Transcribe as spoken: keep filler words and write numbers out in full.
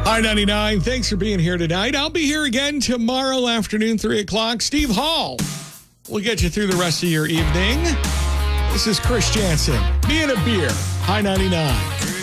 Hi ninety-nine, thanks for being here tonight. I'll be here again tomorrow afternoon, three o'clock. Steve Hall will get you through the rest of your evening. This is Chris Jansen. Me and a beer. Hi ninety-nine.